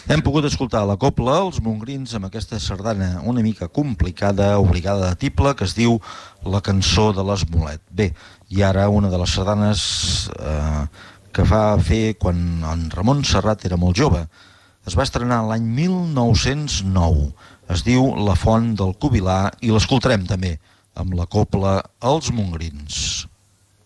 Hem pogut escoltar la cobla, els mongrins, amb aquesta sardana una mica complicada, obligada de tible, que es diu La cançó de l'Esmolet. Bé, i ara una de les sardanes que va fer quan en Ramon Serrat era molt jove. Es va estrenar l'any 1909. Es diu La font del Cubilà i l'escoltarem també amb la cobla Els mongrins.